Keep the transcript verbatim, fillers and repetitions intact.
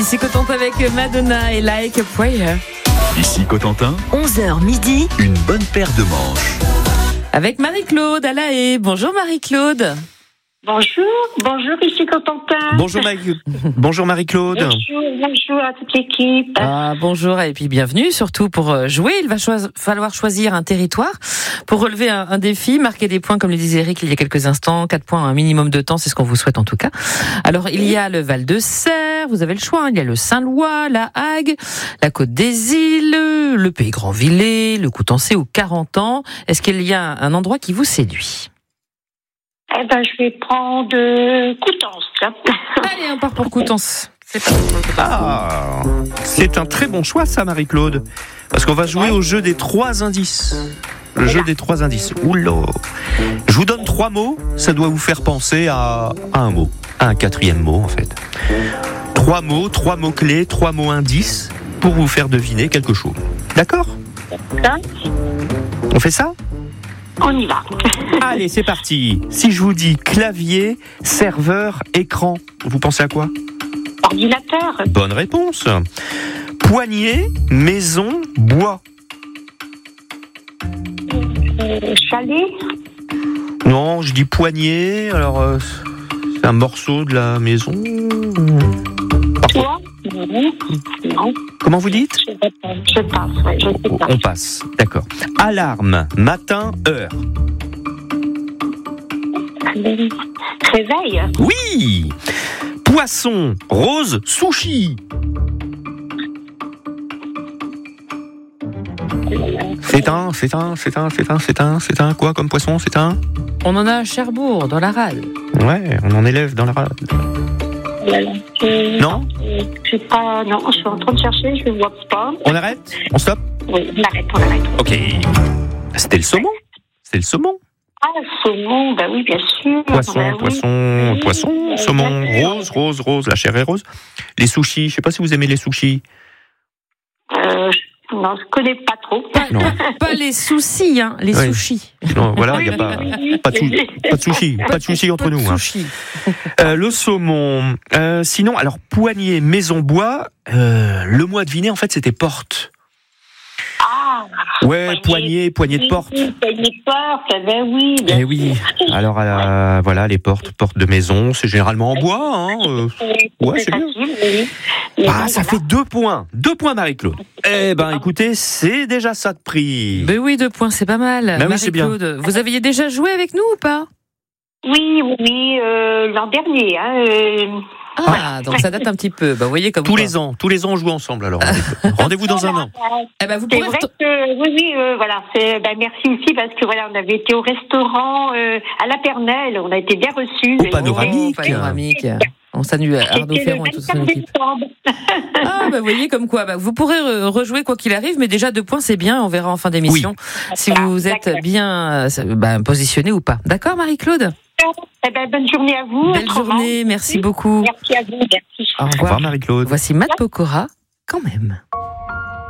Ici Cotentin avec Madonna et Like a Prayer. Ici Cotentin, onze heures midi, une bonne paire de manches. Avec Marie-Claude à La Haye. Bonjour Marie-Claude. Bonjour, bonjour ici Cotentin. Bonjour, Marie... bonjour Marie-Claude. Bonjour, bonjour à toute l'équipe. Ah, bonjour et puis bienvenue. Surtout pour jouer, il va cho- falloir choisir un territoire pour relever un, un défi, marquer des points comme le disait Eric il y a quelques instants. Quatre points, un minimum de temps, c'est ce qu'on vous souhaite en tout cas. Alors il y a le Val de Serre, vous avez le choix. Il y a le Saint-Lois, la Hague, la Côte des Îles, le Pays Grand-Villers, le Coutançais ou Carentan. Est-ce qu'il y a un endroit qui vous séduit ? Eh ben, je vais prendre euh, Coutances. Hein. Allez, on part pour Coutances. C'est pas Ah, c'est un très bon choix ça, Marie-Claude. Parce qu'on va jouer au jeu des trois indices. Le jeu des trois indices. Oula. Je vous donne trois mots, ça doit vous faire penser à, à un mot. À un quatrième mot, en fait. Trois mots, trois mots-clés, trois mots indices pour vous faire deviner quelque chose. D'accord ? Ça, On fait ça ? on y va. Allez, c'est parti. Si je vous dis clavier, serveur, écran, vous pensez à quoi ? Ordinateur, Bonne réponse. Poignée, maison, bois. euh, chalet, Non, je dis poignée, alors euh, c'est un morceau de la maison. toit, non, non, Comment vous dites ? je passe, je passe, ouais, je sais pas. On passe, d'accord. Alarme, matin, heure. Réveil, Oui. Poisson, rose, sushi. C'est un, c'est un, c'est un, c'est un, c'est un, c'est un, quoi comme poisson, c'est un ? On en a à Cherbourg, dans la rade. Ouais, on en élève dans la rade. euh, Non ? euh, je sais pas, non, je suis en train de chercher, je ne vois pas. On arrête ? On stoppe ? Oui, on arrête, on arrête. Ok. C'était le saumon. C'était le saumon. Ah, saumon, bah oui, bien sûr. Poisson, bah oui. poisson, Oui, poisson, oui, saumon, oui. rose, rose, rose, la chair est rose. Les sushis, je sais pas si vous aimez les sushis. Euh, je- non, je connais pas trop. Non, Pas les soucis, hein, les Oui. sushis. non voilà, il n'y a pas, pas, de, sou- pas de sushis, pas de sushis entre Pas de nous. hein. sushis. Euh, le saumon. Euh, sinon, alors, poignée, maison, bois, euh, le mot à deviner, en fait, c'était porte. Ah, Ouais, poignée, poignée de porte. Oui, poignée de porte, ben oui. bien Eh oui, sûr. alors euh, voilà, les portes, portes de maison, c'est généralement en bois. Hein, euh. Ouais, c'est bien. facile, oui. Mais Ah, bon, ça voilà. fait deux points. Deux points, Marie-Claude. Eh ben, écoutez, c'est déjà ça de prix. Ben oui, deux points, c'est pas mal. Ben oui, c'est bien. Marie-Claude, vous aviez déjà joué avec nous ou pas ? Oui, oui, oui, euh, l'an dernier. Hein, euh, Ah, donc ça date un petit peu. Ben, vous voyez comme Tous quoi. les ans, tous les ans, on joue ensemble. Alors, rendez-vous, rendez-vous dans un an. Eh ben, vous C'est pourrez vrai reto- que, oui, oui, euh, voilà. C'est, ben, merci aussi parce que voilà, on avait été au restaurant euh, à La Pernelle, on a été bien reçus. Au panoramique. Oh, panoramique. On salue Arnaud C'était Ferrand le et toute son vingt-quatre équipe. décembre. Ah, bah, vous voyez comme quoi. Bah, vous pourrez re- rejouer quoi qu'il arrive, mais déjà deux points, c'est bien. On verra en fin d'émission si vous êtes D'accord. bien euh, bah, positionné ou pas. D'accord, Marie-Claude ? Eh ben, bonne journée à vous. Belle autrement. journée, merci beaucoup. Merci à vous, merci. Au Au revoir, Marie-Claude. Voici Matt Pokora, quand même.